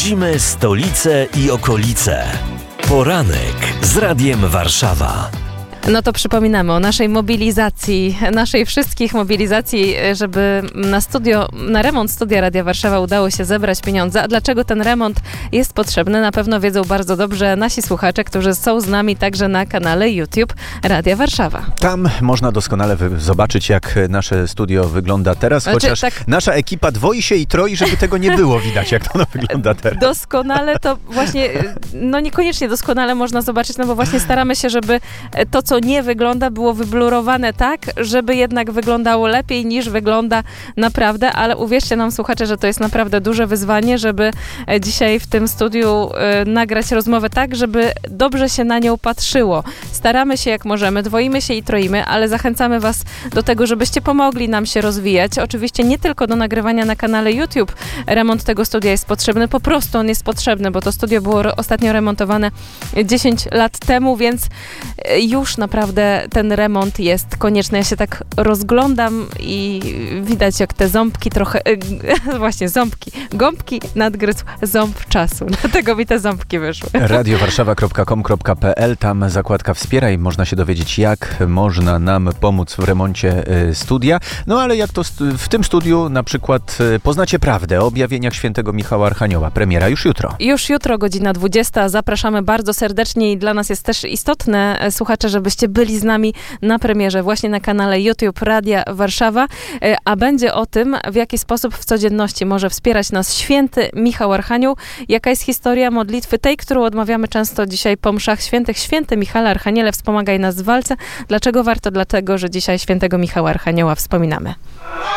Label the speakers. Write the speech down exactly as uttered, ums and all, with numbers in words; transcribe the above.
Speaker 1: Budzimy stolicę i okolice. Poranek z Radiem Warszawa.
Speaker 2: No to przypominamy o naszej mobilizacji, naszej wszystkich mobilizacji, żeby na studio, na remont Studia Radia Warszawa udało się zebrać pieniądze. A dlaczego ten remont jest potrzebny? Na pewno wiedzą bardzo dobrze nasi słuchacze, którzy są z nami także na kanale YouTube Radia Warszawa.
Speaker 3: Tam można doskonale wy- zobaczyć, jak nasze studio wygląda teraz,
Speaker 2: Znaczy,
Speaker 3: chociaż
Speaker 2: tak-
Speaker 3: nasza ekipa dwoi się i troi, żeby tego nie było widać, jak ono wygląda teraz.
Speaker 2: Doskonale to właśnie, no niekoniecznie doskonale można zobaczyć, no bo właśnie staramy się, żeby to, co nie wygląda, było wyblurowane tak, żeby jednak wyglądało lepiej niż wygląda naprawdę, ale uwierzcie nam, słuchacze, że to jest naprawdę duże wyzwanie, żeby dzisiaj w tym studiu y, nagrać rozmowę tak, żeby dobrze się na nią patrzyło. Staramy się jak możemy, dwoimy się i troimy, ale zachęcamy was do tego, żebyście pomogli nam się rozwijać. Oczywiście nie tylko do nagrywania na kanale YouTube remont tego studia jest potrzebny, po prostu on jest potrzebny, bo to studio było ro- ostatnio remontowane dziesięć lat temu, więc już naprawdę ten remont jest konieczny. Ja się tak rozglądam i widać, jak te ząbki trochę, właśnie ząbki, gąbki nadgryzł ząb czasu. Dlatego mi te ząbki wyszły.
Speaker 3: radio warszawa kropka com kropka pe el, tam zakładka Wspieraj, można się dowiedzieć, jak można nam pomóc w remoncie y, studia. No ale jak to st- w tym studiu na przykład y, poznacie prawdę o objawieniach świętego Michała Archanioła. Premiera już jutro.
Speaker 2: Już jutro, godzina dwudziesta. Zapraszamy bardzo serdecznie i dla nas jest też istotne, e, słuchacze, żebyście byli z nami na premierze właśnie na kanale YouTube Radia Warszawa, e, a będzie o tym, w jaki sposób w codzienności może wspierać nas święty Michał Archanioł. Jaka jest historia modlitwy tej, którą odmawiamy często dzisiaj po mszach świętych. Święty Michale Archaniele, wspomagaj nas w walce. Dlaczego warto? Dlatego, że dzisiaj świętego Michała Archanioła wspominamy.